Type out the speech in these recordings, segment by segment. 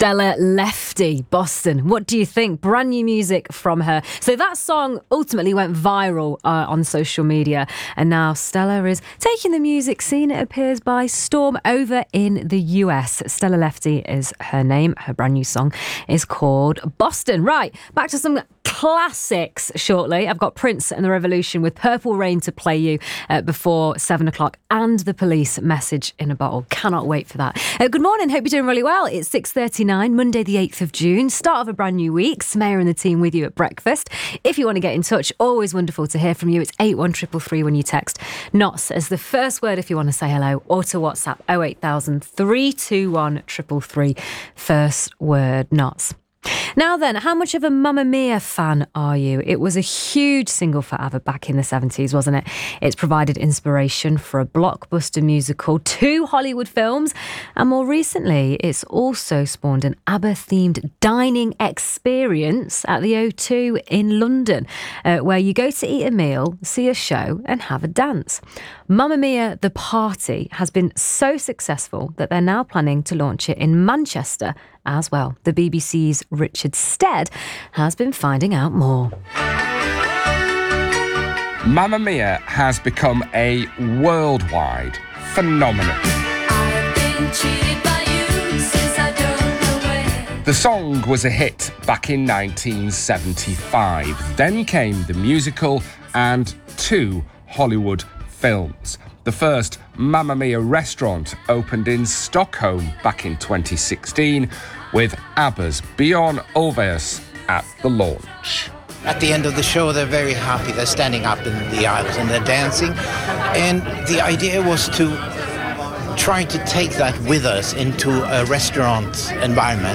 Stella Lefty, Boston. What do you think? Brand new music from her. So that song ultimately went viral on social media, and now Stella is taking the music scene, it appears, by storm over in the US. Stella Lefty is her name. Her brand new song is called Boston. Right, back to some classics shortly. I've got Prince and the Revolution with Purple Rain to play you before 7 o'clock, and The Police, Message in a Bottle. Cannot wait for that. Good morning, hope you're doing really well. It's 6:39, Monday the 8th of June, start of a brand new week. Smaya and the team with you at breakfast. If you want to get in touch, always wonderful to hear from you. It's 81333 when you text NOTS as the first word if you want to say hello, or to WhatsApp 08000 321 333, first word NOTS. Now then, how much of a Mamma Mia fan are you? It was a huge single for ABBA back in the 70s, wasn't it? It's provided inspiration for a blockbuster musical, 2 Hollywood films, and more recently, it's also spawned an ABBA-themed dining experience at the O2 in London, where you go to eat a meal, see a show, and have a dance. Mamma Mia, The Party has been so successful that they're now planning to launch it in Manchester as well. The BBC's Richard Stead has been finding out more. Mamma Mia has become a worldwide phenomenon. I've been cheated by you since I don't know when. The song was a hit back in 1975. Then came the musical and 2 Hollywood films. The first Mamma Mia restaurant opened in Stockholm back in 2016 with ABBA's Björn Ulvaeus at the launch. At the end of the show, they're very happy. They're standing up in the aisles and they're dancing. And the idea was to try to take that with us into a restaurant environment.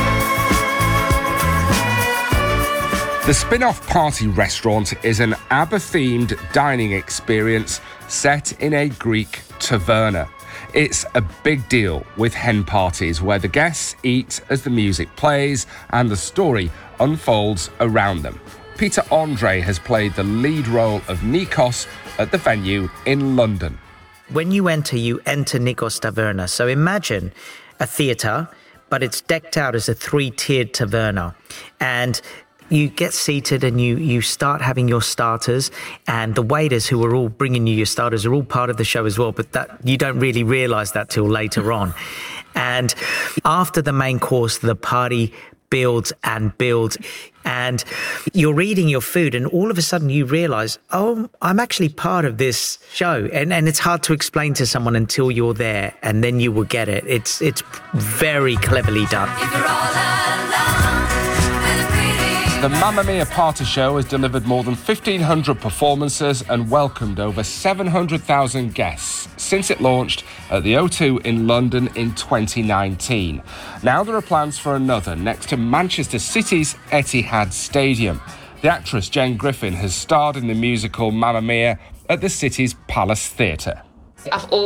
The spin-off party restaurant is an ABBA-themed dining experience set in a Greek taverna. It's a big deal with hen parties where the guests eat as the music plays and the story unfolds around them. Peter Andre has played the lead role of Nikos at the venue in London. When you enter Nikos Taverna. So imagine a theatre, but it's decked out as a 3-tiered taverna. And you get seated and you start having your starters, and the waiters who are all bringing you your starters are all part of the show as well, but that you don't really realise that till later on. And after the main course, the party builds and builds, and you're eating your food and all of a sudden you realise, oh, I'm actually part of this show. And it's hard to explain to someone until you're there, and then you will get it. It's very cleverly done. If you're all alone and pretty. The Mamma Mia Party Show has delivered more than 1,500 performances and welcomed over 700,000 guests since it launched at the O2 in London in 2019. Now there are plans for another next to Manchester City's Etihad Stadium. The actress Jane Griffin has starred in the musical Mamma Mia at the city's Palace Theatre. I've